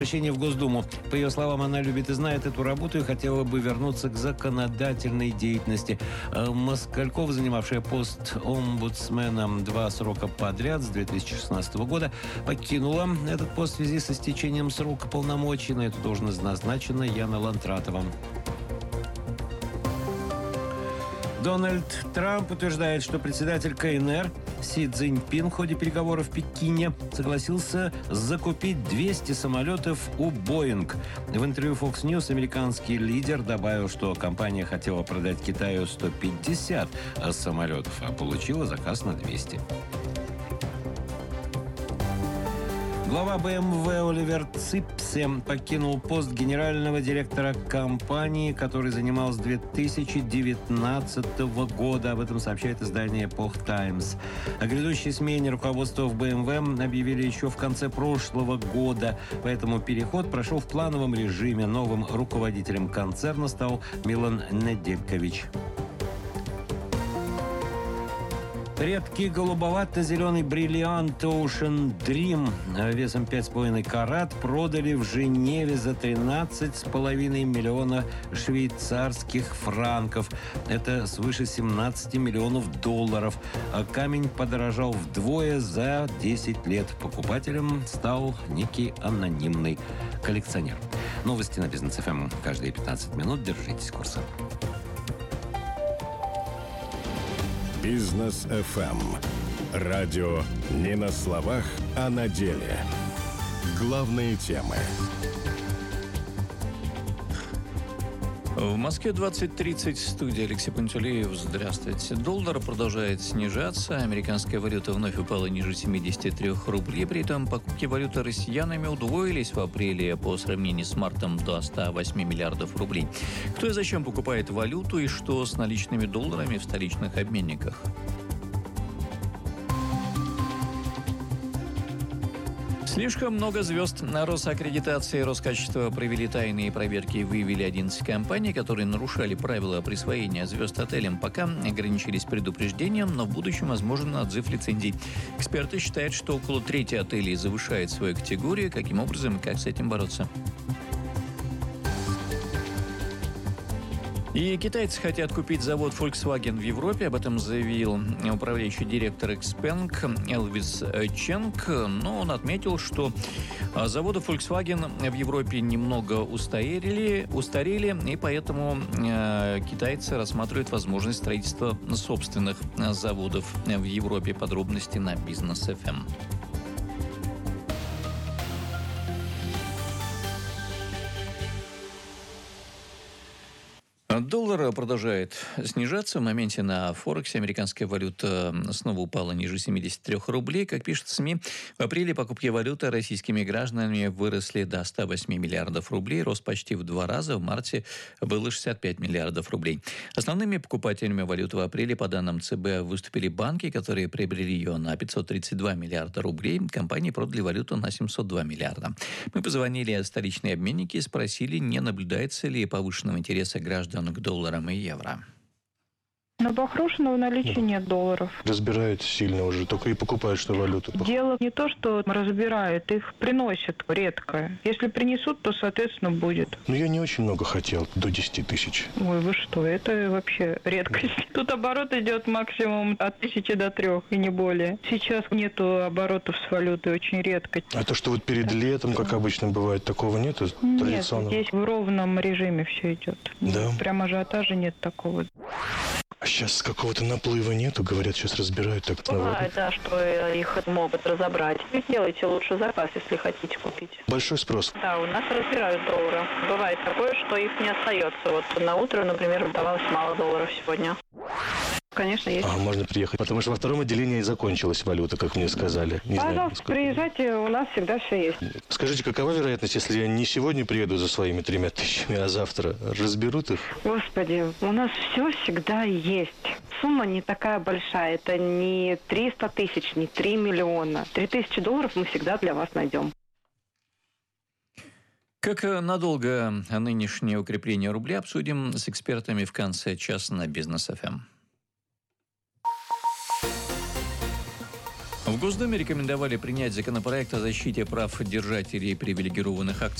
Обращение в Госдуму. По ее словам, она любит и знает эту работу и хотела бы вернуться к законодательной деятельности. Москальков, занимавшая пост омбудсмена 2 срока подряд с 2016 года, покинула этот пост в связи с истечением срока полномочий. На эту должность назначена Яна Лантратова. Дональд Трамп утверждает, что председатель КНР Си Цзиньпин в ходе переговоров в Пекине согласился закупить 200 самолетов у Боинг. В интервью Fox News американский лидер добавил, что компания хотела продать Китаю 150 самолетов, а получила заказ на 200. Глава БМВ Оливер Ципсе покинул пост генерального директора компании, который занимал с 2019 года. Об этом сообщает издание Epoch Times. О грядущей смене руководства в БМВ объявили еще в конце прошлого года. Поэтому переход прошел в плановом режиме. Новым руководителем концерна стал Милан Неделькович. Редкий голубовато-зеленый бриллиант Ocean Dream весом 5,5 карат продали в Женеве за 13,5 миллиона швейцарских франков. Это свыше 17 миллионов долларов. А камень подорожал вдвое за 10 лет. Покупателем стал некий анонимный коллекционер. Новости на Бизнес ФМ. Каждые 15 минут держитесь курса. Бизнес ФМ. Радио не на словах, а на деле. Главные темы. В Москве 20:30, студия Алексей Пантелеев. Здравствуйте. Доллар продолжает снижаться. Американская валюта вновь упала ниже 73 рублей. При этом покупки валюты россиянами удвоились в апреле по сравнению с мартом до 108 миллиардов рублей. Кто и зачем покупает валюту и что с наличными долларами в столичных обменниках? Слишком много звезд. Росаккредитация и Роскачество провели тайные проверки и выявили 11 компаний, которые нарушали правила присвоения звезд отелям. Пока ограничились предупреждением, но в будущем возможен отзыв лицензий. Эксперты считают, что около трети отелей завышает свою категорию. Каким образом и как с этим бороться? И китайцы хотят купить завод Volkswagen в Европе. Об этом заявил управляющий директор Xpeng Элвис Ченг. Но он отметил, что заводы Volkswagen в Европе немного устарели, и поэтому китайцы рассматривают возможность строительства собственных заводов в Европе. Подробности на Бизнес ФМ. Доллар продолжает снижаться. В моменте на Форексе американская валюта снова упала ниже 73 рублей. Как пишут СМИ, в апреле покупки валюты российскими гражданами выросли до 108 миллиардов рублей. Рост почти в 2 раза. В марте было 65 миллиардов рублей. Основными покупателями валюты в апреле, по данным ЦБ, выступили банки, которые приобрели ее на 532 миллиарда рублей. Компании продали валюту на 702 миллиарда. Мы позвонили в столичные обменники и спросили, не наблюдается ли повышенного интереса граждан к долларам и евро. На Бахрушина в наличии нет долларов. Разбирают сильно уже, только и покупают, что валюту. Дело не то, что разбирают, их приносят редко. Если принесут, то, соответственно, будет. Но я не очень много хотел, до 10 тысяч. Ой, вы что, это вообще редкость. Тут оборот идет максимум от 1000 до 3 и не более. Сейчас нету оборотов с валютой, очень редко. А то, что вот перед летом, как обычно бывает, такого нету? Нет, здесь в ровном режиме все идет. Да? Прям ажиотажа нет такого. А сейчас какого-то наплыва нету, говорят, сейчас разбирают так. Бывает, да, что их могут разобрать. Делайте лучше заказ, если хотите купить. Большой спрос. Да, у нас разбирают доллары. Бывает такое, что их не остается. Вот на утро, например, давалось мало долларов сегодня. Конечно, есть. Можно приехать, потому что во втором отделении и закончилась валюта, как мне сказали. Не Пожалуйста, знаю, приезжайте, у нас всегда все есть. Скажите, какова вероятность, если я не сегодня приеду за своими 3 тысячами, а завтра разберут их? Господи, у нас все всегда есть. Сумма не такая большая. Это не 300 тысяч, не 3 миллиона. 3000 долларов мы всегда для вас найдем. Как надолго нынешнее укрепление рубля обсудим с экспертами в конце часа на Бизнес ФМ. В Госдуме рекомендовали принять законопроект о защите прав держателей привилегированных акций